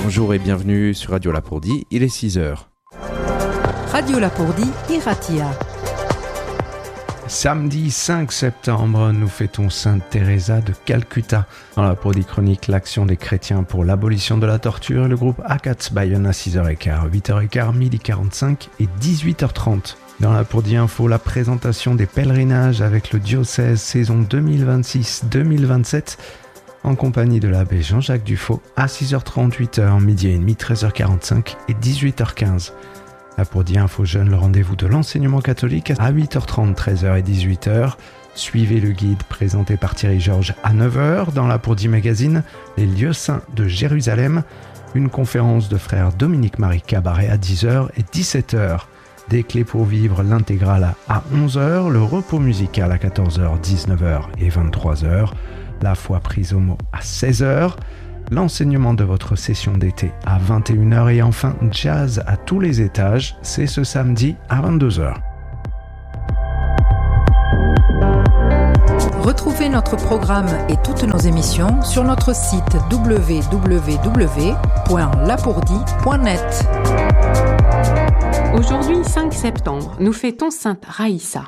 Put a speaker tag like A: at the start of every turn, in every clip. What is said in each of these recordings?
A: Bonjour et bienvenue sur Radio Lapourdie, il est 6h.
B: Radio Lapourdie, Iratia.
C: Samedi 5 septembre, nous fêtons Sainte Teresa de Calcutta. Dans la Lapourdie chronique, l'action des chrétiens pour l'abolition de la torture et le groupe ACAT Bayonne à 6h15, 8h15, 12h45 et 18h30. Dans la Lapourdie Info, la présentation des pèlerinages avec le diocèse saison 2026-2027 en compagnie de l'abbé Jean-Jacques Dufaux à 6h30, 8h, midi et demi, 13h45 et 18h15. Lapourdie Info Jeune, le rendez-vous de l'enseignement catholique à 8h30, 13h et 18h. Suivez le guide présenté par Thierry Georges à 9h. Dans Lapourdie Magazine, les lieux saints de Jérusalem. Une conférence de frère Dominique-Marie Cabaret à 10h et 17h. Des clés pour vivre l'intégrale à 11h. Le repos musical à 14h, 19h et 23h. La foi prise au mot à 16h. L'enseignement de votre session d'été à 21h et enfin jazz à tous les étages, c'est ce samedi à 22h.
B: Retrouvez notre programme et toutes nos émissions sur notre site www.lapourdie.net.
D: Aujourd'hui, 5 septembre, nous fêtons Sainte Raïssa.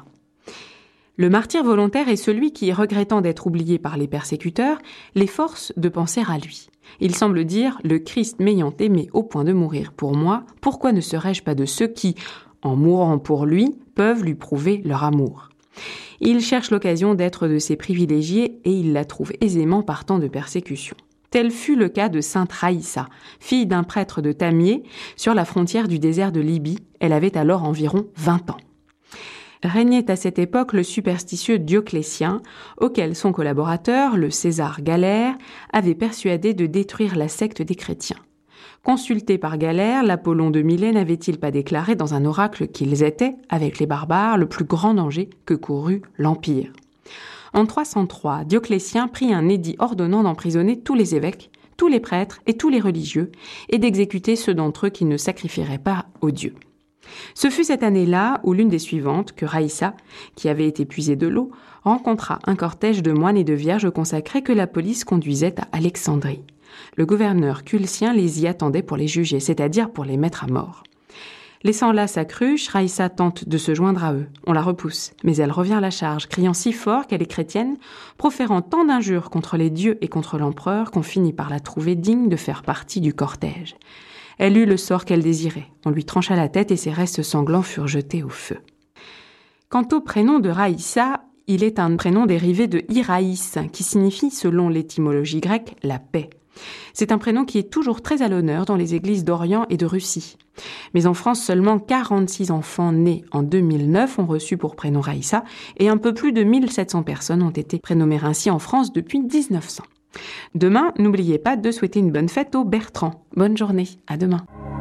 D: Le martyr volontaire est celui qui, regrettant d'être oublié par les persécuteurs, les force de penser à lui. Il semble dire « Le Christ m'ayant aimé au point de mourir pour moi, pourquoi ne serais-je pas de ceux qui, en mourant pour lui, peuvent lui prouver leur amour ?» Il cherche l'occasion d'être de ses privilégiés et il la trouve aisément par tant de persécutions. Tel fut le cas de Sainte Raïssa, fille d'un prêtre de Tamier, sur la frontière du désert de Libye. Elle avait alors environ 20 ans. Régnait à cette époque le superstitieux Dioclétien, auquel son collaborateur, le César Galère, avait persuadé de détruire la secte des chrétiens. Consulté par Galère, l'Apollon de Milet n'avait-il pas déclaré dans un oracle qu'ils étaient, avec les barbares, le plus grand danger que courut l'Empire. En 303, Dioclétien prit un édit ordonnant d'emprisonner tous les évêques, tous les prêtres et tous les religieux, et d'exécuter ceux d'entre eux qui ne sacrifieraient pas aux dieux. Ce fut cette année-là, ou l'une des suivantes, que Raïssa, qui avait été puisée de l'eau, rencontra un cortège de moines et de vierges consacrés que la police conduisait à Alexandrie. Le gouverneur Culcien les y attendait pour les juger, c'est-à-dire pour les mettre à mort. Laissant là sa cruche, Raïssa tente de se joindre à eux. On la repousse, mais elle revient à la charge, criant si fort qu'elle est chrétienne, proférant tant d'injures contre les dieux et contre l'empereur qu'on finit par la trouver digne de faire partie du cortège. Elle eut le sort qu'elle désirait. On lui trancha la tête et ses restes sanglants furent jetés au feu. Quant au prénom de Raïssa, il est un prénom dérivé de Iraïs, qui signifie, selon l'étymologie grecque, la paix. C'est un prénom qui est toujours très à l'honneur dans les églises d'Orient et de Russie. Mais en France, seulement 46 enfants nés en 2009 ont reçu pour prénom Raïssa et un peu plus de 1700 personnes ont été prénommées ainsi en France depuis 1900. Demain, n'oubliez pas de souhaiter une bonne fête aux Bertrand. Bonne journée, à demain.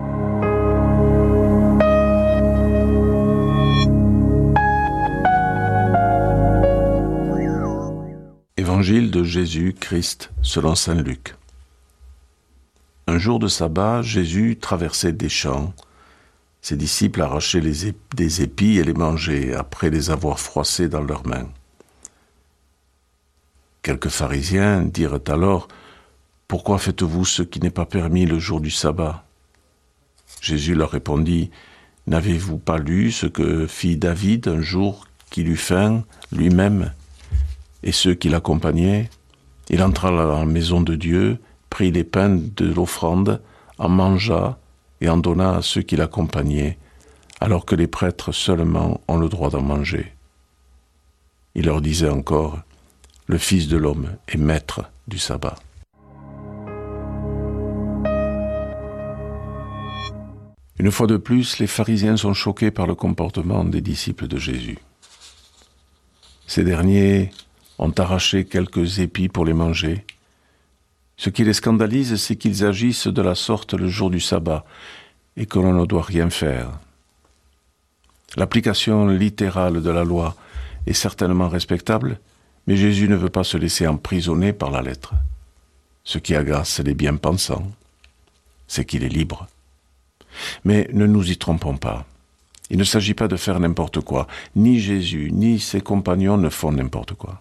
E: Évangile de Jésus-Christ selon saint Luc. Un jour de sabbat, Jésus traversait des champs. Ses disciples arrachaient des épis et les mangeaient, après les avoir froissés dans leurs mains. Quelques pharisiens dirent alors « Pourquoi faites-vous ce qui n'est pas permis le jour du sabbat ?» Jésus leur répondit « N'avez-vous pas lu ce que fit David un jour qu'il eut faim, lui-même, et ceux qui l'accompagnaient ? Il entra dans la maison de Dieu, prit les pains de l'offrande, en mangea et en donna à ceux qui l'accompagnaient, alors que les prêtres seulement ont le droit d'en manger. » Il leur disait encore « Le Fils de l'homme est maître du sabbat. » Une fois de plus, les pharisiens sont choqués par le comportement des disciples de Jésus. Ces derniers ont arraché quelques épis pour les manger. Ce qui les scandalise, c'est qu'ils agissent de la sorte le jour du sabbat et que l'on ne doit rien faire. L'application littérale de la loi est certainement respectable, mais Jésus ne veut pas se laisser emprisonner par la lettre. Ce qui agace les bien-pensants, c'est qu'il est libre. Mais ne nous y trompons pas. Il ne s'agit pas de faire n'importe quoi. Ni Jésus, ni ses compagnons ne font n'importe quoi.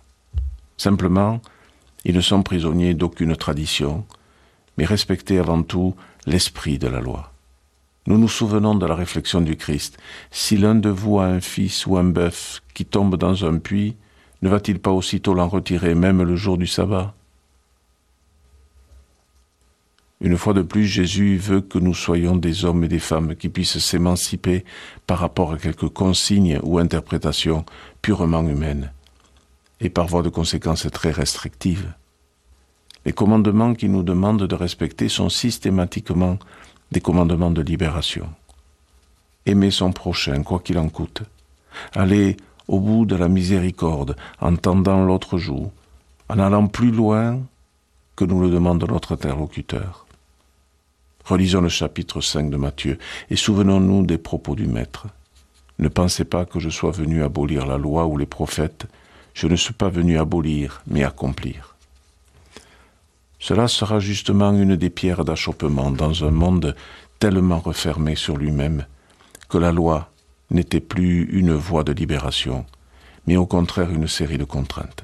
E: Simplement, ils ne sont prisonniers d'aucune tradition, mais respectaient avant tout l'esprit de la loi. Nous nous souvenons de la réflexion du Christ. Si l'un de vous a un fils ou un bœuf qui tombe dans un puits, ne va-t-il pas aussitôt l'en retirer, même le jour du sabbat ? Une fois de plus, Jésus veut que nous soyons des hommes et des femmes qui puissent s'émanciper par rapport à quelques consignes ou interprétations purement humaines, et par voie de conséquence très restrictives. Les commandements qu'il nous demande de respecter sont systématiquement des commandements de libération. Aimer son prochain, quoi qu'il en coûte. Aller au bout de la miséricorde, en tendant l'autre joue, en allant plus loin que nous le demande notre interlocuteur. Relisons le chapitre 5 de Matthieu et souvenons-nous des propos du Maître. Ne pensez pas que je sois venu abolir la loi ou les prophètes, je ne suis pas venu abolir, mais accomplir. Cela sera justement une des pierres d'achoppement dans un monde tellement refermé sur lui-même que la loi n'était plus une voie de libération, mais au contraire une série de contraintes.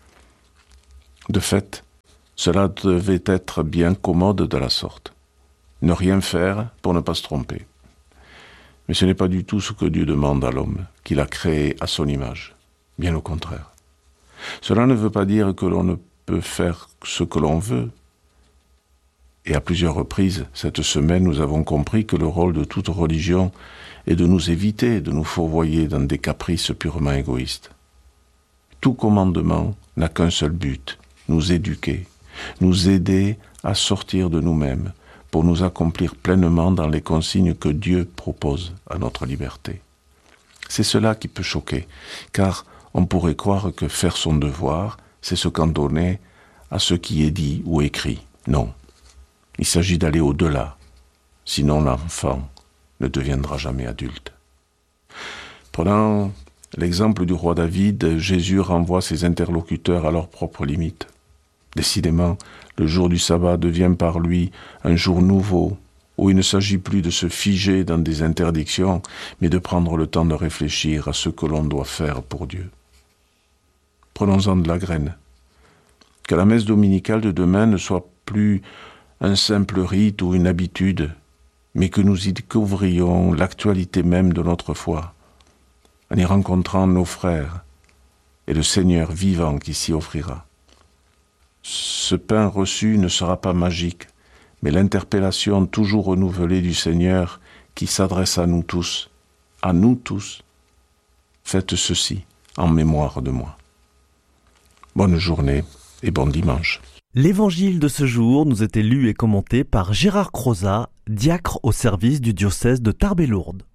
E: De fait, cela devait être bien commode de la sorte. Ne rien faire pour ne pas se tromper. Mais ce n'est pas du tout ce que Dieu demande à l'homme, qu'il a créé à son image. Bien au contraire. Cela ne veut pas dire que l'on ne peut faire ce que l'on veut. Et à plusieurs reprises, cette semaine, nous avons compris que le rôle de toute religion est de nous éviter de nous fourvoyer dans des caprices purement égoïstes. Tout commandement n'a qu'un seul but, nous éduquer, nous aider à sortir de nous-mêmes pour nous accomplir pleinement dans les consignes que Dieu propose à notre liberté. C'est cela qui peut choquer, car on pourrait croire que faire son devoir, c'est se cantonner à ce qui est dit ou écrit. Non, il s'agit d'aller au-delà, sinon l'enfant ne deviendra jamais adulte. Prenant l'exemple du roi David, Jésus renvoie ses interlocuteurs à leurs propres limites. Décidément, le jour du sabbat devient par lui un jour nouveau, où il ne s'agit plus de se figer dans des interdictions, mais de prendre le temps de réfléchir à ce que l'on doit faire pour Dieu. Prenons-en de la graine. Que la messe dominicale de demain ne soit plus un simple rite ou une habitude, mais que nous y découvrions l'actualité même de notre foi, en y rencontrant nos frères et le Seigneur vivant qui s'y offrira. Ce pain reçu ne sera pas magique, mais l'interpellation toujours renouvelée du Seigneur qui s'adresse à nous tous. À nous tous. Faites ceci en mémoire de moi. Bonne journée et bon dimanche.
F: L'évangile de ce jour nous était lu et commenté par Gérard Crozat, diacre au service du diocèse de Tarbes-et-Lourdes.